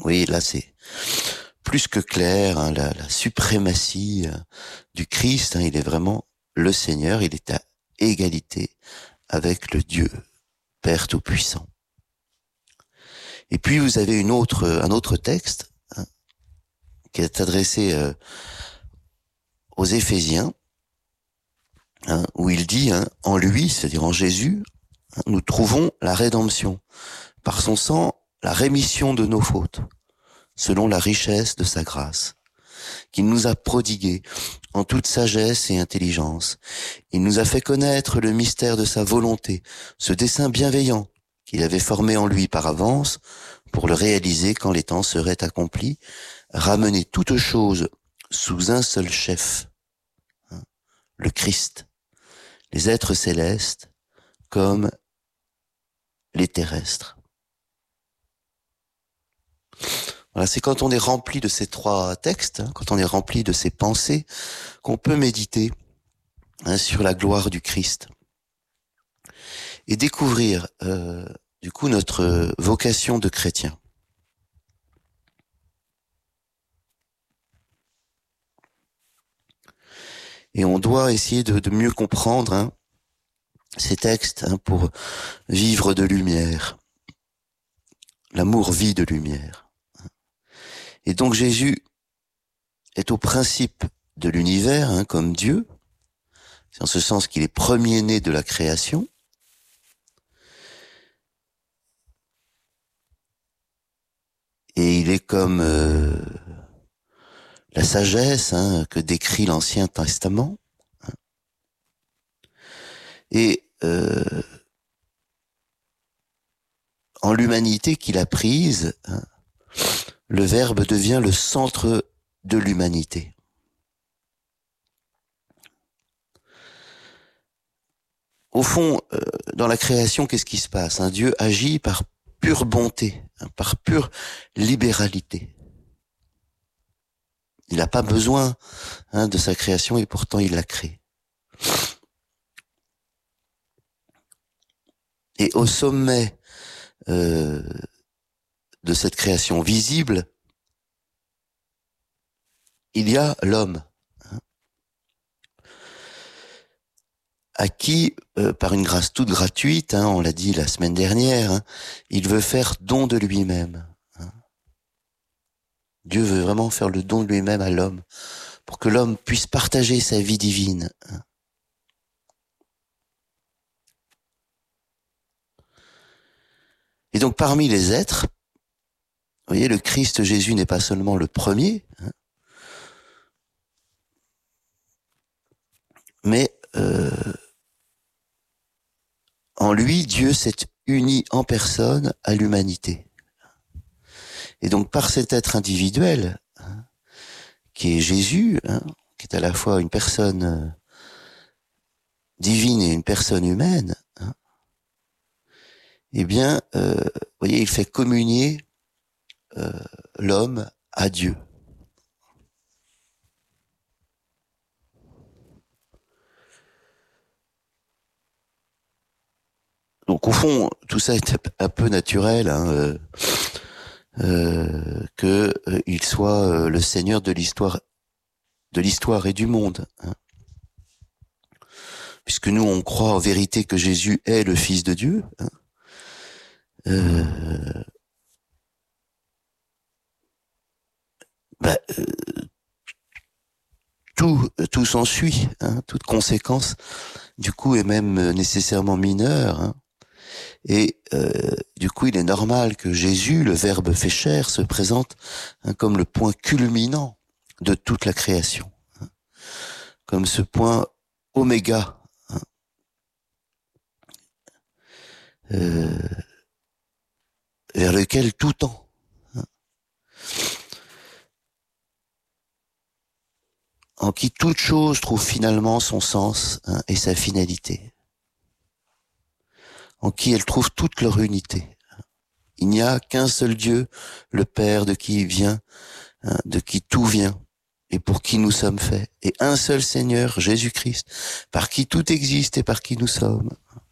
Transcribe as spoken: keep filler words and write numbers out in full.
Oui, là c'est plus que clair, hein, la, la suprématie euh, du Christ, hein, il est vraiment le Seigneur, il est à égalité avec le Dieu Père Tout-Puissant. Et puis vous avez une autre, un autre texte hein, qui est adressé euh, aux Éphésiens, hein, où il dit, hein, en lui, c'est-à-dire en Jésus, hein, nous trouvons la rédemption, par son sang, la rémission de nos fautes, selon la richesse de sa grâce, qu'il nous a prodigué en toute sagesse et intelligence. Il nous a fait connaître le mystère de sa volonté, ce dessein bienveillant qu'il avait formé en lui par avance pour le réaliser quand les temps seraient accomplis, ramener toutes choses sous un seul chef, hein, le Christ, les êtres célestes comme les terrestres. Voilà, c'est quand on est rempli de ces trois textes, hein, quand on est rempli de ces pensées, qu'on peut méditer hein, sur la gloire du Christ et découvrir euh, du coup notre vocation de chrétien. Et on doit essayer de, de mieux comprendre hein, ces textes hein, pour vivre de lumière. L'amour vit de lumière. Et donc Jésus est au principe de l'univers, hein, comme Dieu. C'est en ce sens qu'il est premier-né de la création. Et il est comme euh, la sagesse hein, que décrit l'Ancien Testament. Et euh, en l'humanité qu'il a prise, hein, le Verbe devient le centre de l'humanité. Au fond, euh, dans la création, qu'est-ce qui se passe hein? Dieu agit par pure bonté, hein, par pure libéralité. Il n'a pas besoin hein, de sa création et pourtant il l'a créée. Et au sommet euh, de cette création visible, il y a l'homme, hein, à qui, euh, par une grâce toute gratuite, hein, on l'a dit la semaine dernière, hein, il veut faire don de lui-même. Hein. Dieu veut vraiment faire le don de lui-même à l'homme, pour que l'homme puisse partager sa vie divine. Hein. Et donc parmi les êtres, vous voyez, le Christ Jésus n'est pas seulement le premier, hein, mais euh, en lui, Dieu s'est uni en personne à l'humanité. Et donc par cet être individuel, hein, qui est Jésus, hein, qui est à la fois une personne euh, divine et une personne humaine, hein, eh bien, euh, vous voyez, il fait communier euh, l'homme à Dieu. Donc au fond, tout ça est un peu naturel, hein, euh, euh, que euh, il soit euh, le Seigneur de l'histoire, de l'histoire et du monde. Hein. Puisque nous, on croit en vérité que Jésus est le Fils de Dieu. Hein. Euh, bah, euh, tout, tout s'ensuit, hein, toute conséquence, du coup, est même nécessairement mineure. Hein. Et euh, du coup, il est normal que Jésus, le Verbe fait chair, se présente hein, comme le point culminant de toute la création, hein, comme ce point oméga, hein, euh, vers lequel tout tend. Hein, en qui toute chose trouve finalement son sens hein, et sa finalité, en qui elle trouve toute leur unité. Il n'y a qu'un seul Dieu, le Père, de qui vient, hein, de qui tout vient, et pour qui nous sommes faits, et un seul Seigneur, Jésus-Christ, par qui tout existe et par qui nous sommes.